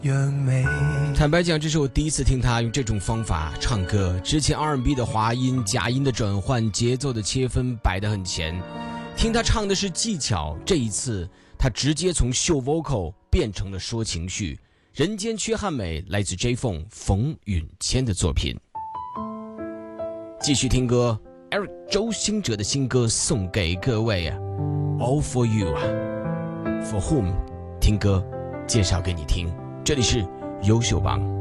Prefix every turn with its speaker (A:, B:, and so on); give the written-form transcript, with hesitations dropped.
A: 坦白讲，这是我第一次听他用这种方法唱歌。之前 R&B 的滑音、假音的转换、节奏的切分摆得很前，听他唱的是技巧。这一次，他直接从秀 vocal 变成了说情绪。人间缺憾美来自 J 凤冯允谦的作品。继续听歌 ，Eric 周兴哲的新歌送给各位啊 ，All for you 啊 ，For whom？ 听歌介绍给你听。这里是优秀榜。